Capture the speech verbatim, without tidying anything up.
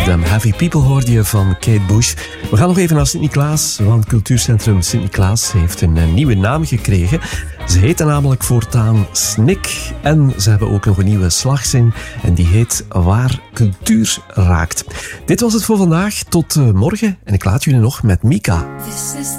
Them Heavy People hoorde je van Kate Bush. We gaan nog even naar Sint-Niklaas, want cultuurcentrum Sint-Niklaas heeft een, een nieuwe naam gekregen. Ze heten namelijk voortaan Snik en ze hebben ook nog een nieuwe slagzin en die heet Waar Cultuur Raakt. Dit was het voor vandaag, tot uh, morgen en ik laat jullie nog met Mika. This is